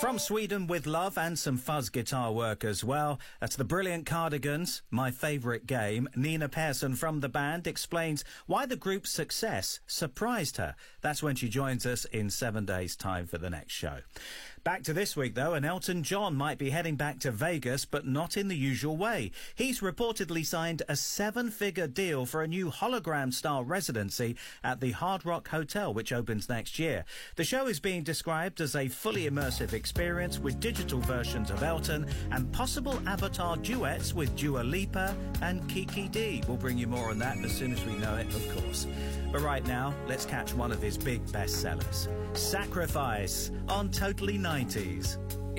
From Sweden with love and some fuzz guitar work as well. That's the Brilliant Cardigans, my favourite game. Nina Persson from the band explains why the group's success surprised her. That's when she joins us in 7 days' time for the next show. Back to this week, though, and Elton John might be heading back to Vegas, but not in the usual way. He's reportedly signed a 7-figure deal for a new hologram-style residency at the Hard Rock Hotel, which opens next year. The show is being described as a fully immersive experience with digital versions of Elton and possible avatar duets with Dua Lipa and Kiki D. We'll bring you more on that as soon as we know it, of course. But right now, let's catch one of his big bestsellers, Sacrifice, on Totally 90s.